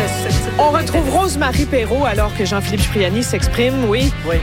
On retrouve Rose-Marie Perrault alors que Jean-Philippe Cipriani s'exprime, oui. Oui.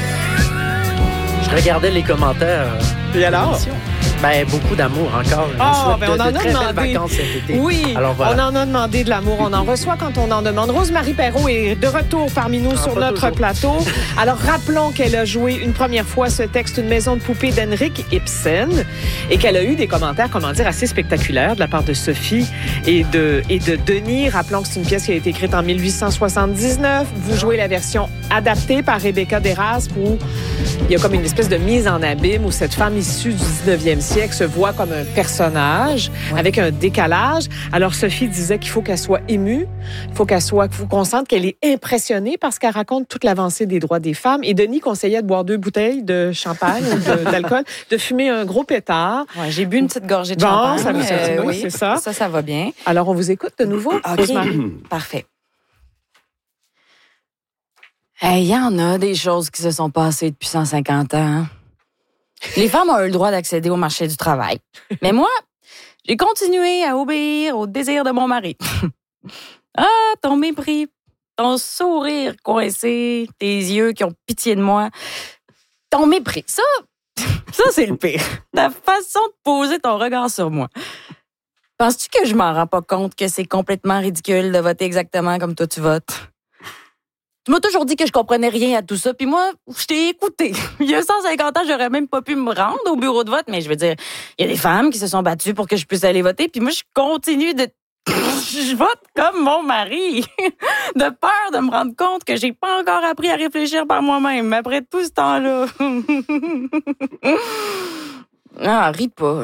Je regardais les commentaires. Et alors? Ben, beaucoup d'amour encore. Ah, ben on en a très demandé. belles vacances cet été. Oui, alors, voilà. on en a demandé de l'amour. On en reçoit quand on en demande. Rose-Marie Perrault est de retour parmi nous sur notre plateau. Alors, rappelons qu'elle a joué une première fois ce texte, Une maison de poupée d'Henrik Ibsen, et qu'elle a eu des commentaires, assez spectaculaires de la part de Sophie et de Denis. Rappelons que c'est une pièce qui a été écrite en 1879. Vous jouez la version adaptée par Rebecca Deraspe où il y a comme une espèce de mise en abîme où cette femme issue du 19e siècle se voit comme un personnage avec un décalage. Alors, Sophie disait qu'il faut qu'elle soit émue, il faut qu'on sente qu'elle est impressionnée parce qu'elle raconte toute l'avancée des droits des femmes. Et Denis conseillait de boire 2 bouteilles de champagne ou d'alcool, de fumer un gros pétard. Ouais, j'ai bu une petite gorgée de champagne. Ça me fait oui, c'est ça. Ça va bien. Alors, on vous écoute de nouveau. OK, parfait. Il y en a des choses qui se sont passées depuis 150 ans. Les femmes ont eu le droit d'accéder au marché du travail. Mais moi, j'ai continué à obéir au désir de mon mari. Ah, ton mépris, ton sourire coincé, tes yeux qui ont pitié de moi. Ton mépris, ça c'est le pire. Ta façon de poser ton regard sur moi. Penses-tu que je m'en rends pas compte que c'est complètement ridicule de voter exactement comme toi tu votes? Tu m'as toujours dit que je comprenais rien à tout ça, puis moi, je t'ai écouté. Il y a 150 ans, j'aurais même pas pu me rendre au bureau de vote, mais je veux dire, il y a des femmes qui se sont battues pour que je puisse aller voter, puis moi, je continue de... Je vote comme mon mari, de peur de me rendre compte que j'ai pas encore appris à réfléchir par moi-même, après tout ce temps-là. Ah, ris pas.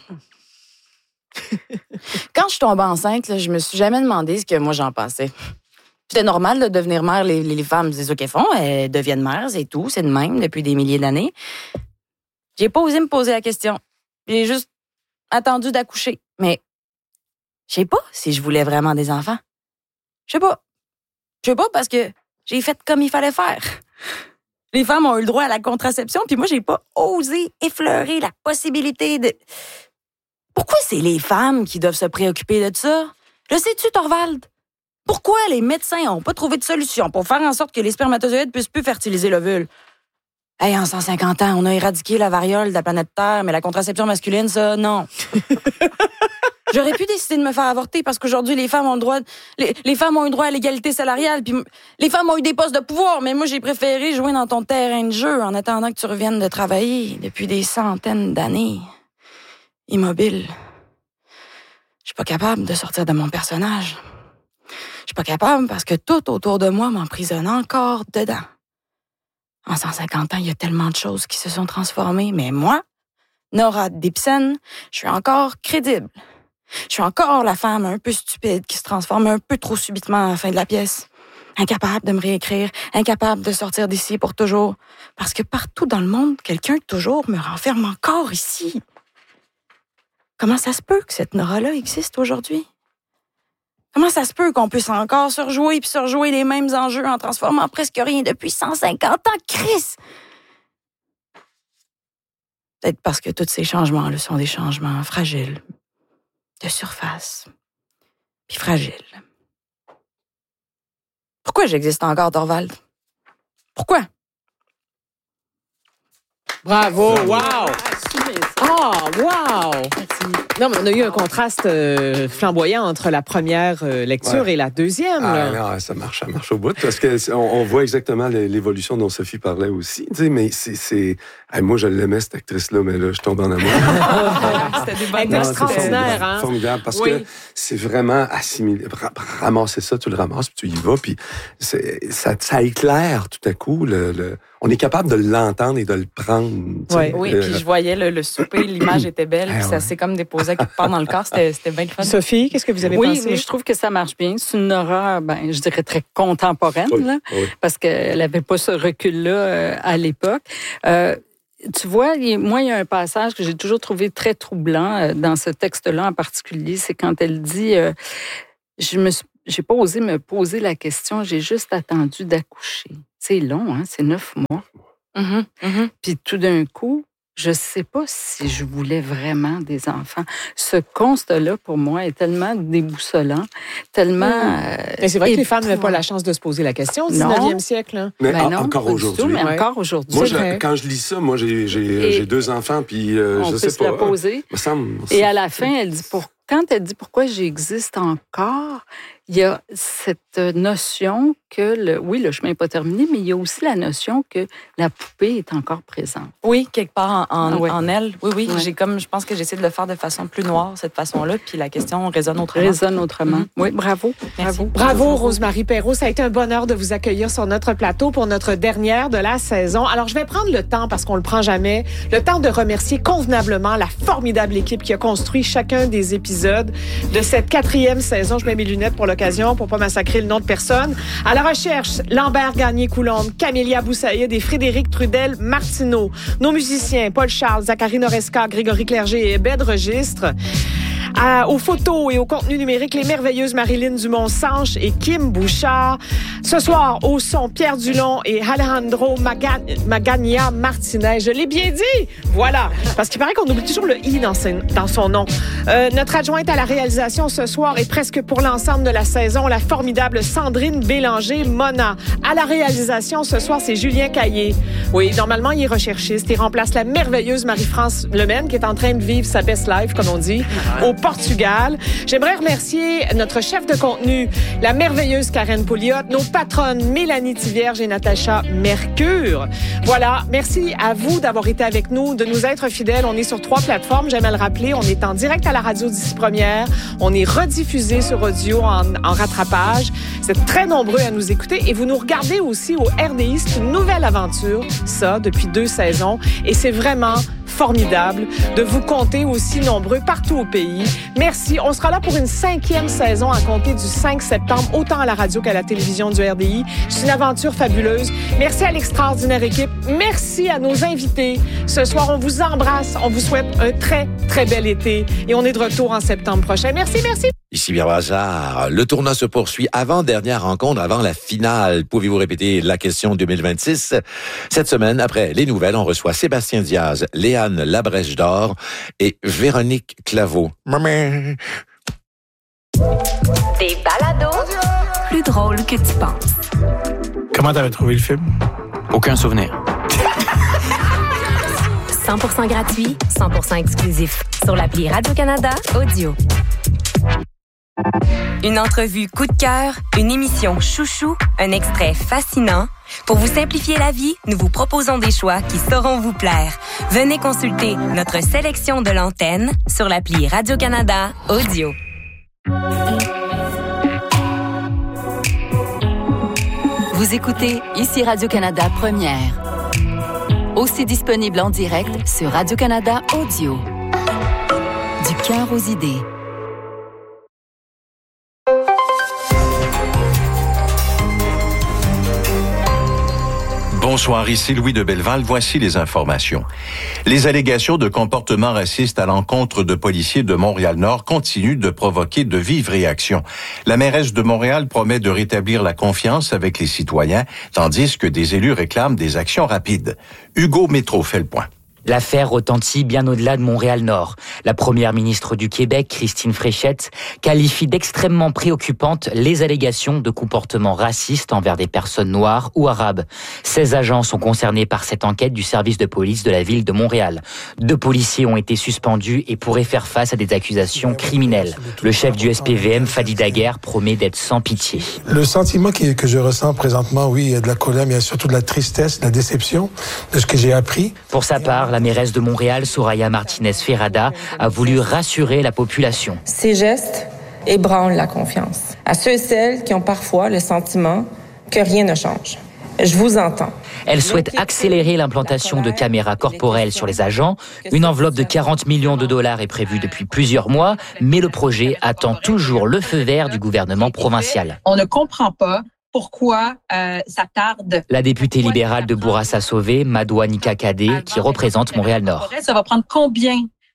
Quand je suis tombée enceinte, là, je me suis jamais demandé ce que moi j'en pensais. C'était normal de devenir mère, les femmes, c'est ça qu'elles font, elles deviennent mères, c'est tout, c'est de même depuis des milliers d'années. J'ai pas osé me poser la question. J'ai juste attendu d'accoucher. Mais je sais pas si je voulais vraiment des enfants. Je sais pas. Je sais pas parce que j'ai fait comme il fallait faire. Les femmes ont eu le droit à la contraception, puis moi, j'ai pas osé effleurer la possibilité de... Pourquoi c'est les femmes qui doivent se préoccuper de ça? Le sais-tu, Thorvald? Pourquoi les médecins n'ont pas trouvé de solution pour faire en sorte que les spermatozoïdes puissent plus fertiliser l'ovule? En 150 ans, on a éradiqué la variole de la planète Terre, mais la contraception masculine, ça, non. J'aurais pu décider de me faire avorter parce qu'aujourd'hui, les femmes ont le droit... Les femmes ont eu droit à l'égalité salariale, puis les femmes ont eu des postes de pouvoir, mais moi, j'ai préféré jouer dans ton terrain de jeu en attendant que tu reviennes de travailler depuis des centaines d'années. Immobile. Je suis pas capable de sortir de mon personnage. Je suis pas capable parce que tout autour de moi m'emprisonne encore dedans. En 150 ans, il y a tellement de choses qui se sont transformées, mais moi, Nora Dibsen, je suis encore crédible. Je suis encore la femme un peu stupide qui se transforme un peu trop subitement à la fin de la pièce. Incapable de me réécrire, incapable de sortir d'ici pour toujours. Parce que partout dans le monde, quelqu'un toujours me renferme encore ici. Comment ça se peut que cette Nora-là existe aujourd'hui? Comment ça se peut qu'on puisse encore surjouer les mêmes enjeux en transformant presque rien depuis 150 ans? Chris! Peut-être parce que tous ces changements-là sont des changements fragiles, de surface, puis fragiles. Pourquoi j'existe encore, Thorvald? Pourquoi? Bravo! Wow! Ah, wow! Non, mais on a eu un contraste flamboyant entre la première lecture et la deuxième. Non, ça marche au bout parce que on voit exactement l'évolution dont Sophie parlait aussi. Tu sais, mais c'est moi, je l'aimais cette actrice-là, mais là, je tombe en amour. C'était des bonnes extraordinaires, hein? Formidable, parce que c'est vraiment assimilé. Ramasser ça, tu le ramasses, puis tu y vas, puis ça éclaire tout à coup. On est capable de l'entendre et de le prendre. Oui, puis je voyais le souper, l'image était belle, puis ça s'est comme déposé quelque part dans le corps, c'était bien le fun. Sophie, qu'est-ce que vous avez pensé? Oui, je trouve que ça marche bien. C'est une Nora, je dirais très contemporaine, là, parce qu'elle n'avait pas ce recul-là à l'époque. Tu vois, moi, il y a un passage que j'ai toujours trouvé très troublant dans ce texte-là en particulier, c'est quand elle dit j'ai pas osé me poser la question, j'ai juste attendu d'accoucher. C'est long, hein? C'est 9 mois. Mm-hmm. Puis tout d'un coup, je sais pas si je voulais vraiment des enfants. Ce constat-là, pour moi, est tellement déboussolant, tellement... Mais c'est vrai que les femmes n'avaient pas la chance de se poser la question au 19e siècle. Hein? Mais non, encore aujourd'hui. Mais encore aujourd'hui. Moi, quand je lis ça, moi, j'ai 2 enfants, puis je sais pas. On peut se la poser. Et à la fin, elle dit, quand elle dit pourquoi j'existe encore, il y a cette notion que, oui, le chemin n'est pas terminé, mais il y a aussi la notion que la poupée est encore présente. Oui, quelque part en elle. Oui. Ouais. Je pense que j'essaie de le faire de façon plus noire, cette façon-là, puis la question résonne autrement. Oui, bravo. Merci. Bravo, Rosemary Perrault. Ça a été un bonheur de vous accueillir sur notre plateau pour notre dernière de la saison. Alors, je vais prendre le temps, parce qu'on le prend jamais, le temps de remercier convenablement la formidable équipe qui a construit chacun des épisodes de cette 4e saison. Je mets mes lunettes pour l'occasion, pour pas massacrer le nom de personne. À la recherche, Lambert Gagné-Coulombe, Camélia Boussaïd et Frédéric Trudel-Martineau. Nos musiciens, Paul Charles, Zachary Noresca, Grégory Clerget et Ebed Registre. Aux photos et au contenu numérique, les merveilleuses Marilyn Dumont-Sanche et Kim Bouchard. Ce soir, au son, Pierre Dulon et Alejandro Magania Martinez. Je l'ai bien dit! Voilà. Parce qu'il paraît qu'on oublie toujours le « i » dans son nom. Notre adjointe à la réalisation ce soir et presque pour l'ensemble de la saison, la formidable Sandrine Bélanger-Mona. À la réalisation ce soir, c'est Julien Caillé. Oui, normalement, il est recherchiste. Il remplace la merveilleuse Marie-France Lemaine qui est en train de vivre sa best life, comme on dit, au Portugal. J'aimerais remercier notre chef de contenu, la merveilleuse Karen Pouliot, nos patronnes Mélanie Thivierge et Natacha Mercure. Voilà, merci à vous d'avoir été avec nous, de nous être fidèles. On est sur 3 plateformes, j'aime à le rappeler. On est en direct à la radio d'ici première. On est rediffusé sur audio en rattrapage. Vous êtes très nombreux à nous écouter et vous nous regardez aussi au RDI. C'est une nouvelle aventure, ça, depuis 2 saisons. Et c'est vraiment formidable de vous compter aussi nombreux partout au pays. Merci. On sera là pour une 5e saison à compter du 5 septembre, autant à la radio qu'à la télévision du RDI. C'est une aventure fabuleuse. Merci à l'extraordinaire équipe. Merci à nos invités. Ce soir, on vous embrasse. On vous souhaite un très, très bel été. Et on est de retour en septembre prochain. Merci. Ici Pierre Brassard. Le tournoi se poursuit avant-dernière rencontre, avant la finale. Pouvez-vous répéter la question 2026? Cette semaine, après les nouvelles, on reçoit Sébastien Diaz, Léane Labrèche-d'Or et Véronique Claveau. Des balados plus drôles que tu penses. Comment t'avais trouvé le film? Aucun souvenir. 100% gratuit, 100% exclusif. Sur l'appli Radio-Canada Audio. Une entrevue coup de cœur, une émission chouchou, un extrait fascinant. Pour vous simplifier la vie, nous vous proposons des choix qui sauront vous plaire. Venez consulter notre sélection de l'antenne sur l'appli Radio-Canada Audio. Vous écoutez ici Radio-Canada Première. Aussi disponible en direct sur Radio-Canada Audio. Du cœur aux idées. Bonsoir, ici Louis de Belleval. Voici les informations. Les allégations de comportement raciste à l'encontre de policiers de Montréal-Nord continuent de provoquer de vives réactions. La mairesse de Montréal promet de rétablir la confiance avec les citoyens, tandis que des élus réclament des actions rapides. Hugo Métro fait le point. L'affaire retentit bien au-delà de Montréal-Nord. La première ministre du Québec, Christine Fréchette, qualifie d'extrêmement préoccupantes les allégations de comportements racistes envers des personnes noires ou arabes. 16 agents sont concernés par cette enquête du service de police de la ville de Montréal. 2 policiers ont été suspendus et pourraient faire face à des accusations criminelles. Le chef du SPVM, Fadi Daguerre, promet d'être sans pitié. Le sentiment que je ressens présentement, oui, il y a de la colère, mais il y a surtout de la tristesse, de la déception de ce que j'ai appris. Pour sa part, la mairesse de Montréal, Soraya Martinez-Ferrada, a voulu rassurer la population. Ces gestes ébranlent la confiance à ceux et celles qui ont parfois le sentiment que rien ne change. Je vous entends. Elle souhaite accélérer l'implantation de caméras corporelles sur les agents. Une enveloppe de 40 millions de dollars est prévue depuis plusieurs mois, mais le projet attend toujours le feu vert du gouvernement provincial. On ne comprend pas pourquoi ça tarde. La députée libérale de Bourassa-Sauvé, Madouanika Kadé, qui représente Montréal-Nord. Ça va prendre combien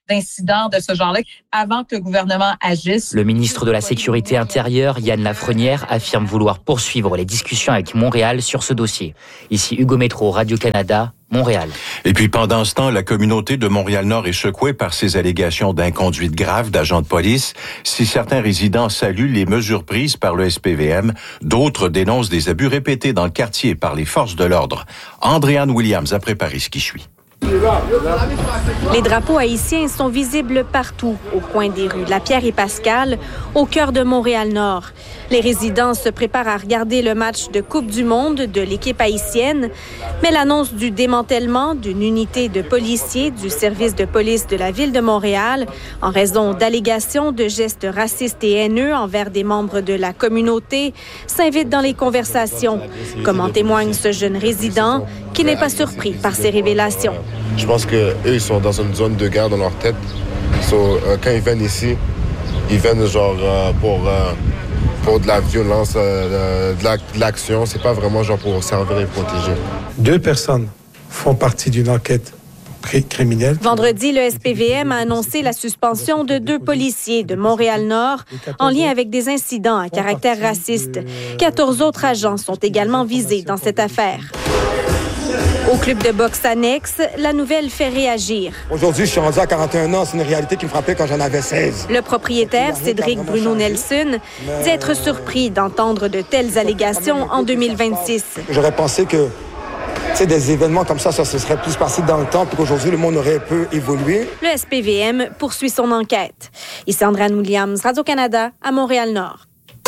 d'incidents de ce genre-là avant que le gouvernement agisse. Le ministre de la Sécurité intérieure, Yann Lafrenière, affirme vouloir poursuivre les discussions avec Montréal sur ce dossier. Ici Hugo Métro, Radio-Canada, Montréal. Et puis pendant ce temps, la communauté de Montréal-Nord est secouée par ces allégations d'inconduite grave d'agents de police. Si certains résidents saluent les mesures prises par le SPVM, d'autres dénoncent des abus répétés dans le quartier par les forces de l'ordre. Andréanne Williams a préparé ce qui suit. Les drapeaux haïtiens sont visibles partout, au coin des rues Lapierre et Pascal, au cœur de Montréal-Nord. Les résidents se préparent à regarder le match de Coupe du Monde de l'équipe haïtienne, mais l'annonce du démantèlement d'une unité de policiers du service de police de la ville de Montréal, en raison d'allégations de gestes racistes et haineux envers des membres de la communauté, s'invite dans les conversations, comme en témoigne ce jeune résident qui n'est pas surpris par ces révélations. Je pense qu'eux, ils sont dans une zone de guerre dans leur tête. Quand ils viennent ici, ils viennent genre pour de la violence, de l'action. C'est pas vraiment genre pour servir et protéger. 2 personnes font partie d'une enquête criminelle. Vendredi, le SPVM a annoncé la suspension de 2 policiers de Montréal-Nord en lien avec des incidents à caractère raciste. 14 autres agents sont également visés dans cette affaire. Au club de boxe annexe, la nouvelle fait réagir. Aujourd'hui, je suis rendu à 41 ans. C'est une réalité qui me frappait quand j'en avais 16. Le propriétaire, Cédric Bruno Nelson, dit être surpris d'entendre de telles allégations en 2026. J'aurais pensé que des événements comme ça se serait plus passé dans le temps, puis qu'aujourd'hui, le monde aurait un peu évolué. Le SPVM poursuit son enquête. Ici Andréanne Williams, Radio-Canada, à Montréal-Nord.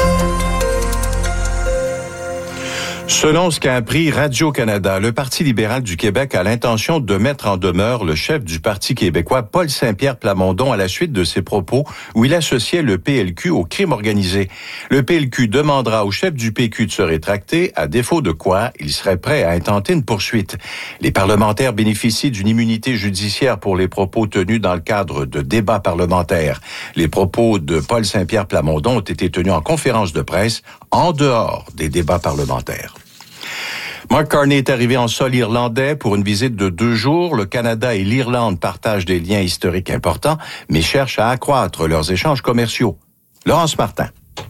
Selon ce qu'a appris Radio-Canada, le Parti libéral du Québec a l'intention de mettre en demeure le chef du Parti québécois, Paul Saint-Pierre Plamondon, à la suite de ses propos où il associait le PLQ au crime organisé. Le PLQ demandera au chef du PQ de se rétracter, à défaut de quoi il serait prêt à intenter une poursuite. Les parlementaires bénéficient d'une immunité judiciaire pour les propos tenus dans le cadre de débats parlementaires. Les propos de Paul Saint-Pierre Plamondon ont été tenus en conférence de presse en dehors des débats parlementaires. Mark Carney est arrivé en sol irlandais pour une visite de 2 jours. Le Canada et l'Irlande partagent des liens historiques importants, mais cherchent à accroître leurs échanges commerciaux. Laurence Martin.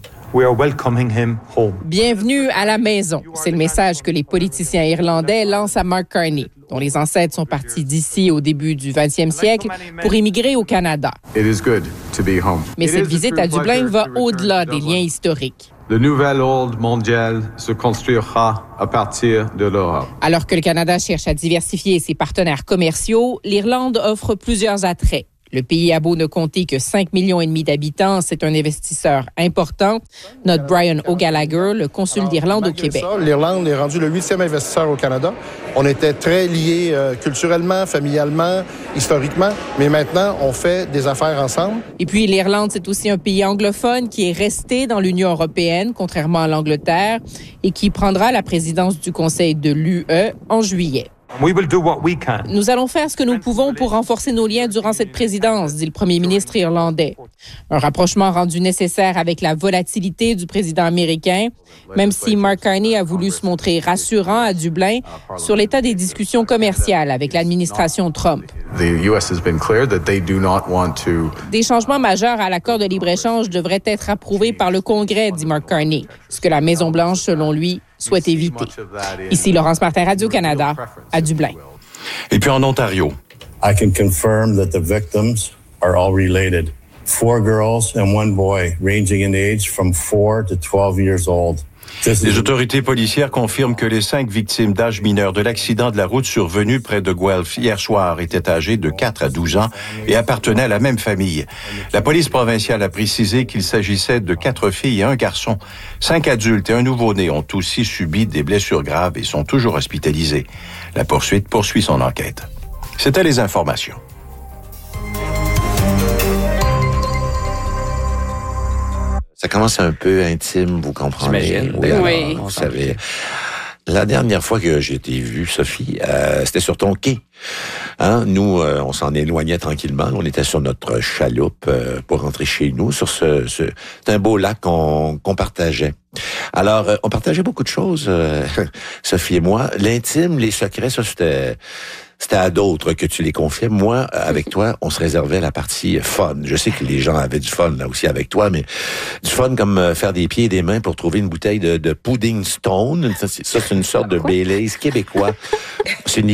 Bienvenue à la maison. C'est le message que les politiciens irlandais lancent à Mark Carney, dont les ancêtres sont partis d'ici au début du 20e siècle pour immigrer au Canada. Mais cette visite à Dublin va au-delà des liens historiques. Le nouvel ordre mondial se construira à partir de l'Europe. Alors que le Canada cherche à diversifier ses partenaires commerciaux, l'Irlande offre plusieurs attraits. Le pays a beau ne compter que 5,5 millions d'habitants, c'est un investisseur important. Note Brian O'Gallagher, le consul d'Irlande au Québec. Ça, l'Irlande est rendue le 8e investisseur au Canada. On était très liés culturellement, familialement, historiquement, mais maintenant, on fait des affaires ensemble. Et puis, l'Irlande, c'est aussi un pays anglophone qui est resté dans l'Union européenne, contrairement à l'Angleterre, et qui prendra la présidence du Conseil de l'UE en juillet. Nous allons faire ce que nous pouvons pour renforcer nos liens durant cette présidence, dit le premier ministre irlandais. Un rapprochement rendu nécessaire avec la volatilité du président américain, même si Mark Carney a voulu se montrer rassurant à Dublin sur l'état des discussions commerciales avec l'administration Trump. Des changements majeurs à l'accord de libre-échange devraient être approuvés par le Congrès, dit Mark Carney, ce que la Maison-Blanche, selon lui, souhaite éviter. Ici Laurence Martin, Radio-Canada, à Dublin. Et puis en Ontario. I can confirm that the victims are all related. 4 girls and 1 boy, ranging in age from 4 to 12 years old. Les autorités policières confirment que les 5 victimes d'âge mineur de l'accident de la route survenu près de Guelph hier soir étaient âgées de 4 à 12 ans et appartenaient à la même famille. La police provinciale a précisé qu'il s'agissait de 4 filles et 1 garçon. 5 adultes et un nouveau-né ont aussi subi des blessures graves et sont toujours hospitalisés. La poursuite poursuit son enquête. C'était les informations. Ça commence un peu intime, vous comprenez? Oui. Vous savez, la dernière fois que j'ai été vu, Sophie, c'était sur ton quai. Hein? Nous, on s'en éloignait tranquillement. On était sur notre chaloupe pour rentrer chez nous. C'est un beau lac qu'on partageait. Alors, on partageait beaucoup de choses, Sophie et moi. L'intime, les secrets, ça, c'était à d'autres que tu les confiais. Moi, avec toi, on se réservait la partie fun. Je sais que les gens avaient du fun là aussi avec toi, mais du fun comme faire des pieds et des mains pour trouver une bouteille de pudding stone. Ça, c'est une sorte de Baileys québécois. C'est une